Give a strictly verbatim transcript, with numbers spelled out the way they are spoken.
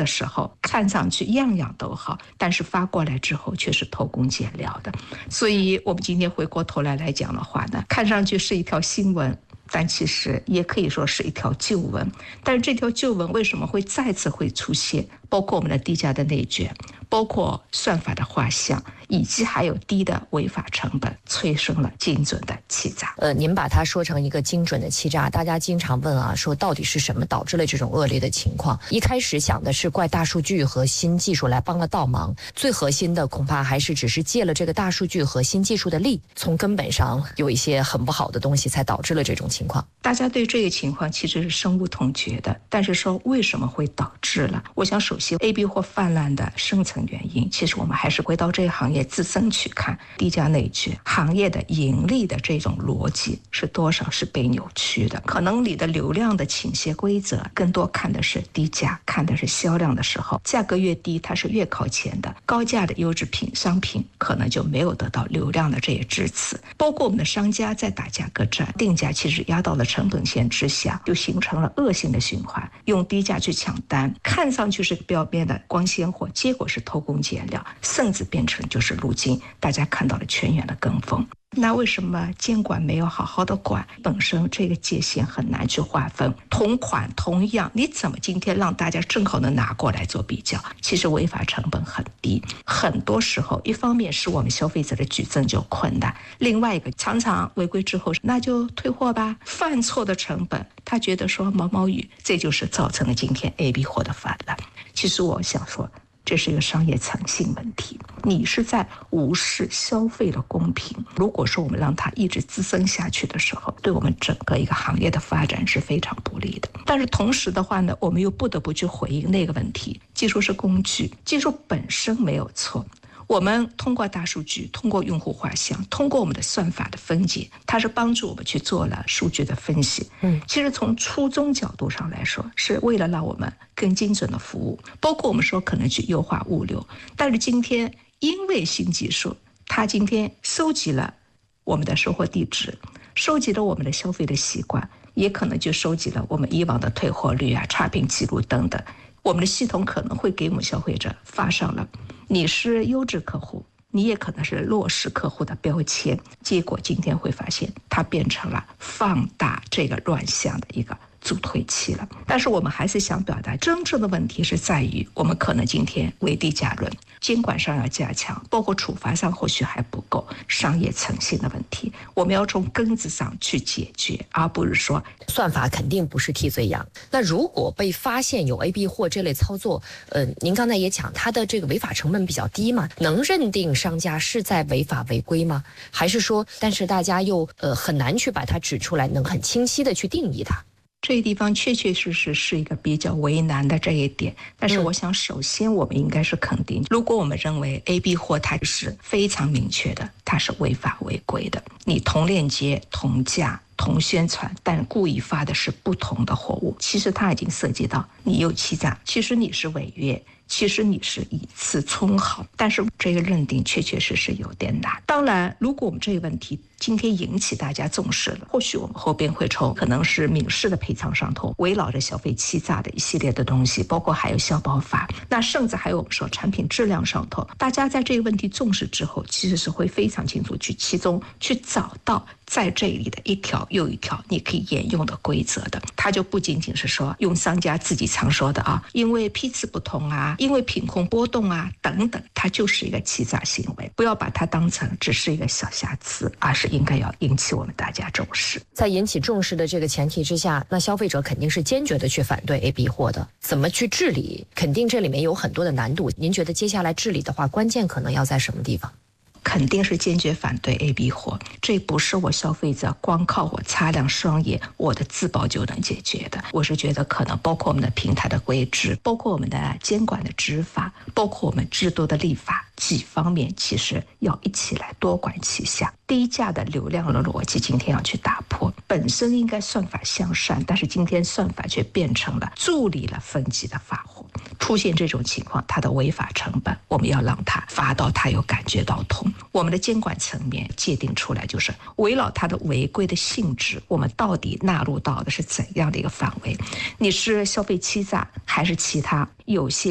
的时候看上去样样都好，但是发过来之后却是偷工减料的。所以我们今天回过头来来讲的话呢，看上去是一条新闻，但其实也可以说是一条旧闻。但是这条旧闻为什么会再次会出现？包括我们的低价的内卷，包括算法的画像，以及还有低的违法成本，催生了精准的欺诈。 呃，您把它说成一个精准的欺诈，大家经常问啊，说到底是什么导致了这种恶劣的情况？一开始想的是怪大数据和新技术来帮了倒忙，最核心的恐怕还是只是借了这个大数据和新技术的力，从根本上有一些很不好的东西，才导致了这种情况。 大家对这个情况其实是深恶痛绝的，但是说为什么会导致了？我想首先 A B 货泛滥的深层原因，其实我们还是回到这个行业自身去看，低价内卷行业的盈利的这种逻辑是多少是被扭曲的。可能你的流量的倾斜规则更多看的是低价，看的是销量的时候，价格越低它是越靠前的，高价的优质品商品可能就没有得到流量的这些支持。包括我们的商家在打价格战，定价其实压到了成本线之下，就形成了恶性的循环，用低价去抢单，看上去是表面的光鲜货，结果是偷工减料，甚至变成就是如今大家看到了全员的跟风。那为什么监管没有好好的管？本身这个界限很难去划分，同款同样，你怎么今天让大家正好能拿过来做比较？其实违法成本很低，很多时候一方面是我们消费者的举证就困难，另外一个常常违规之后那就退货吧，犯错的成本他觉得说毛毛雨，这就是造成了今天 A B 货的泛滥。其实我想说，这是一个商业诚信问题，你是在无视消费的公平。如果说我们让它一直滋生下去的时候，对我们整个一个行业的发展是非常不利的。但是同时的话呢，我们又不得不去回应那个问题，技术是工具，技术本身没有错，我们通过大数据，通过用户画像，通过我们的算法的分解，它是帮助我们去做了数据的分析。嗯，其实从初衷角度上来说，是为了让我们更精准的服务，包括我们说可能去优化物流。但是今天因为新技术，它今天收集了我们的收货地址，收集了我们的消费的习惯，也可能就收集了我们以往的退货率啊、差评记录等等。我们的系统可能会给我们消费者发上了你是优质客户，你也可能是弱势客户的标签，结果今天会发现它变成了放大这个乱象的一个助推器了。但是我们还是想表达，真正的问题是在于我们可能今天为低价论，监管上要加强，包括处罚上或许还不够，商业诚信的问题我们要从根子上去解决，而不是说算法肯定不是替罪羊。那如果被发现有 A B 货这类操作，呃，您刚才也讲它的这个违法成本比较低嘛，能认定商家是在违法违规吗？还是说，但是大家又呃很难去把它指出来，能很清晰的去定义它？ 这个地方确确实实是一个比较为难的这一点，但是我想首先我们应该是肯定，如果我们认为 A B 货它是非常明确的，它是违法违规的，你同链接同价同宣传，但故意发的是不同的货物，其实它已经涉及到你有欺诈，其实你是违约，其实你是以次充好，但是这个认定确确实实有点难。当然如果我们这个问题今天引起大家重视了，或许我们后边会从可能是民事的赔偿上头，围绕着消费欺诈的一系列的东西，包括还有消保法，那甚至还有我们说产品质量上头，大家在这个问题重视之后，其实是会非常清楚去其中去找到在这里的一条又一条你可以沿用的规则的。它就不仅仅是说用商家自己常说的啊，因为批次不同啊，因为品控波动啊等等，它就是一个欺诈行为，不要把它当成只是一个小瑕疵，而是应该要引起我们大家重视。 在引起重视的这个前提之下，那消费者肯定是坚决的去反对 A B 货的。怎么去治理？肯定这里面有很多的难度。您觉得接下来治理的话，关键可能要在什么地方？ 肯定是坚决反对 A B 货，这不是我消费者光靠我擦亮双眼，我的自保就能解决的。我是觉得可能包括我们的平台的规制，包括我们的监管的执法，包括我们制度的立法，几方面其实要一起来多管齐下。低价的流量的逻辑今天要去打破，本身应该算法向善，但是今天算法却变成了助力了分级的发货。出现这种情况，它的违法成本我们要让它发到它有感觉到痛。我们的监管层面界定出来，就是围绕它的违规的性质，我们到底纳入到的是怎样的一个范围？你是消费欺诈还是其他？有些